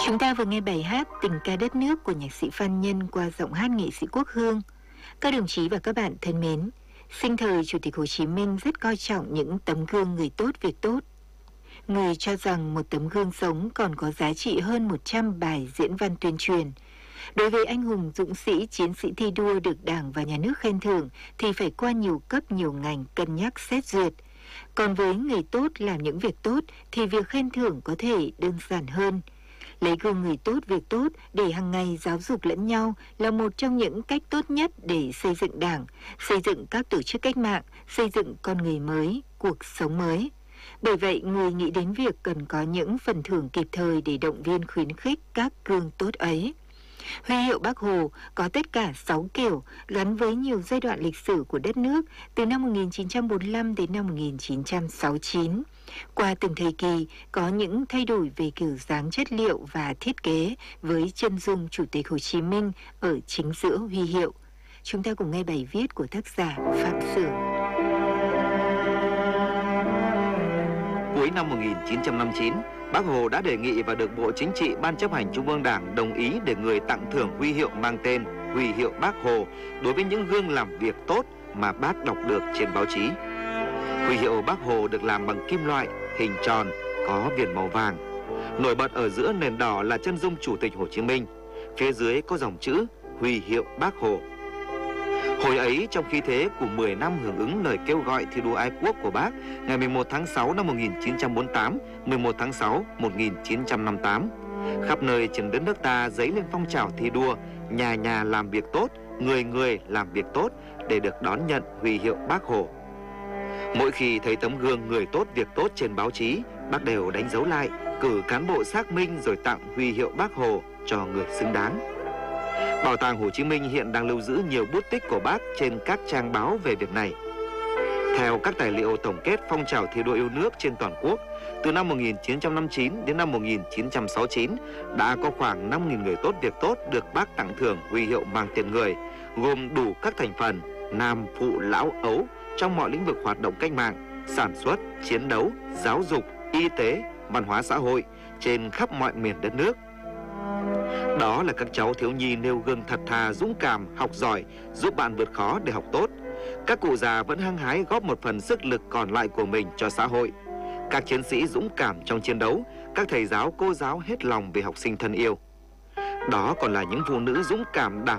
Chúng ta vừa nghe bài hát Tình ca đất nước của nhạc sĩ Phan Nhân qua giọng hát nghệ sĩ Quốc Hương. Các đồng chí và các bạn thân mến, sinh thời Chủ tịch Hồ Chí Minh rất coi trọng những tấm gương người tốt việc tốt. Người cho rằng một tấm gương sống còn có giá trị hơn 100 bài diễn văn tuyên truyền. Đối với anh hùng dũng sĩ, chiến sĩ thi đua được Đảng và Nhà nước khen thưởng thì phải qua nhiều cấp nhiều ngành cân nhắc xét duyệt. Còn với người tốt làm những việc tốt thì việc khen thưởng có thể đơn giản hơn. Lấy gương người tốt việc tốt để hàng ngày giáo dục lẫn nhau là một trong những cách tốt nhất để xây dựng Đảng, xây dựng các tổ chức cách mạng, xây dựng con người mới, cuộc sống mới. Bởi vậy, người nghĩ đến việc cần có những phần thưởng kịp thời để động viên khuyến khích các gương tốt ấy. Huy hiệu Bác Hồ có tất cả 6 kiểu gắn với nhiều giai đoạn lịch sử của đất nước từ năm 1945 đến năm 1969. Qua từng thời kỳ có những thay đổi về kiểu dáng, chất liệu và thiết kế với chân dung Chủ tịch Hồ Chí Minh ở chính giữa huy hiệu. Chúng ta cùng nghe bài viết của tác giả Phạm Sưởng. Cuối năm 1959, Bác Hồ đã đề nghị và được Bộ Chính trị Ban Chấp hành Trung ương Đảng đồng ý để người tặng thưởng huy hiệu mang tên Huy hiệu Bác Hồ đối với những gương làm việc tốt mà Bác đọc được trên báo chí. Huy hiệu Bác Hồ được làm bằng kim loại, hình tròn, có viền màu vàng. Nổi bật ở giữa nền đỏ là chân dung Chủ tịch Hồ Chí Minh. Phía dưới có dòng chữ Huy hiệu Bác Hồ. Hồi ấy, trong khí thế của 10 năm hưởng ứng lời kêu gọi thi đua ái quốc của Bác ngày 11 tháng 6 năm 1948, 11 tháng 6 1958, khắp nơi trên đất nước ta dấy lên phong trào thi đua, nhà nhà làm việc tốt, người người làm việc tốt để được đón nhận huy hiệu Bác Hồ. Mỗi khi thấy tấm gương người tốt việc tốt trên báo chí, Bác đều đánh dấu lại, cử cán bộ xác minh rồi tặng huy hiệu Bác Hồ cho người xứng đáng. Bảo tàng Hồ Chí Minh hiện đang lưu giữ nhiều bút tích của Bác trên các trang báo về việc này. Theo các tài liệu tổng kết phong trào thi đua yêu nước trên toàn quốc, từ năm 1959 đến năm 1969 đã có khoảng 5.000 người tốt việc tốt được Bác tặng thưởng huy hiệu mang tên người, gồm đủ các thành phần nam, phụ, lão, ấu trong mọi lĩnh vực hoạt động cách mạng, sản xuất, chiến đấu, giáo dục, y tế, văn hóa xã hội trên khắp mọi miền đất nước. Đó là các cháu thiếu nhi nêu gương thật thà, dũng cảm, học giỏi, giúp bạn vượt khó để học tốt. Các cụ già vẫn hăng hái góp một phần sức lực còn lại của mình cho xã hội. Các chiến sĩ dũng cảm trong chiến đấu, các thầy giáo, cô giáo hết lòng vì học sinh thân yêu. Đó còn là những phụ nữ dũng cảm đảm